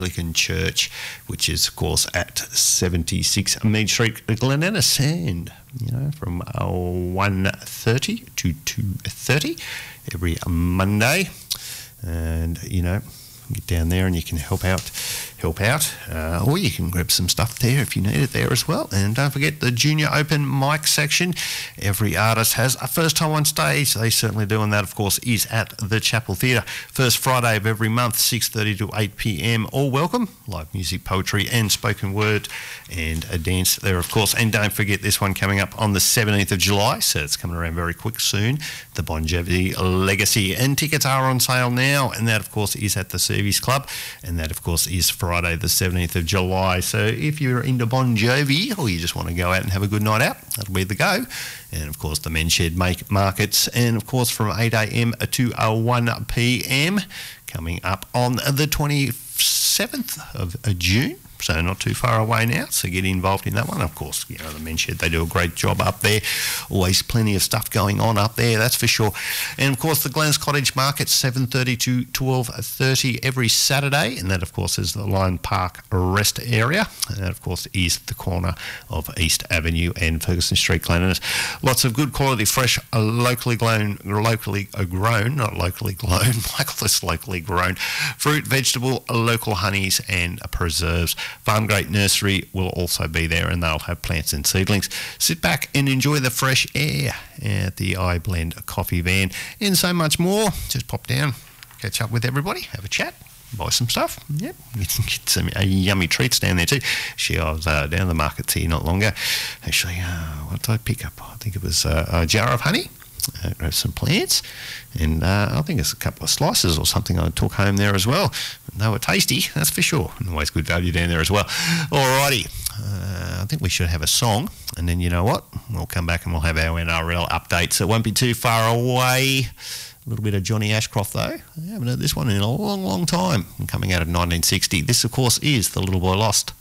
Anglican Church, which is, of course, at 76 Mead Street, Glen Innes, and, from 1:30 to 2:30 every Monday. And, get down there and you can help out, or you can grab some stuff there if you need it there as well. And don't forget the Junior Open mic section. Every artist has a first time on stage. They certainly do, and that, of course, is at the Chapel Theatre. First Friday of every month, 6:30 to 8 p.m. All welcome. Live music, poetry and spoken word, and a dance there, of course. And don't forget this one coming up on the 17th of July, so it's coming around very quick soon, the Bon Jovi Legacy. And tickets are on sale now, and that, of course, is at the Service Club, and that, of course, is Friday the 17th of July. So if you're into Bon Jovi, or you just want to go out and have a good night out, that'll be the go. And of course the Men's Shed markets, and of course from 8 a.m. to 1 p.m. coming up on the 27th of June. So not too far away now, so get involved in that one. Of course, the Men's Shed, they do a great job up there. Always plenty of stuff going on up there, that's for sure. And of course the Glens Cottage Market, 7:30 to 12:30 every Saturday, and that, of course, is the Lion Park Rest area, and that, of course, is the corner of East Avenue and Ferguson Street, Glen Innes. Lots of good quality, fresh, locally grown, Michael, is locally grown fruit, vegetable, local honeys and preserves. Farm Gate Nursery will also be there, and they'll have plants and seedlings. Sit back and enjoy the fresh air at the iBlend coffee van, and so much more. Just pop down, catch up with everybody, have a chat, buy some stuff. Yep, get some yummy treats down there too. I was down the markets here not long ago. Actually, what did I pick up? I think it was a jar of honey. Grab some plants, and I think it's a couple of slices or something I took home there as well. They were tasty, that's for sure, and always good value down there as well. Alrighty, I think we should have a song, and then you know what, we'll come back and we'll have our NRL update, so it won't be too far away. A little bit of Johnny Ashcroft though. I haven't heard this one in a long, long time, coming out of 1960. This, of course, is The Little Boy Lost.